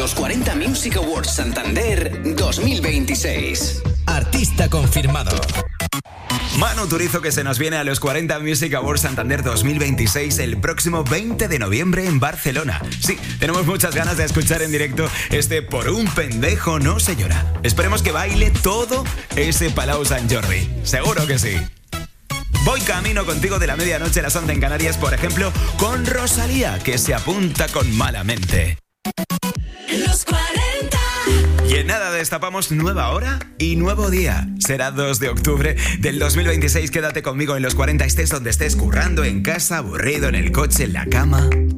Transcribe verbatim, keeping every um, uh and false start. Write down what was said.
Los cuarenta Music Awards Santander dos mil veintiséis. Artista confirmado. Manu Turizo, que se nos viene a los cuarenta Music Awards Santander dos mil veintiséis el próximo veinte de noviembre en Barcelona. Sí, tenemos muchas ganas de escuchar en directo este Por un pendejo no se llora. Esperemos que baile todo ese Palau Sant Jordi. Seguro que sí. Voy camino contigo de la medianoche a las once en Canarias, por ejemplo, con Rosalía, que se apunta con Malamente. Los cuarenta. Y en nada destapamos nueva hora y nuevo día. Será dos de octubre del dos mil veintiséis. Quédate conmigo en los cuarenta, estés donde estés, currando, en casa, aburrido, en el coche, en la cama.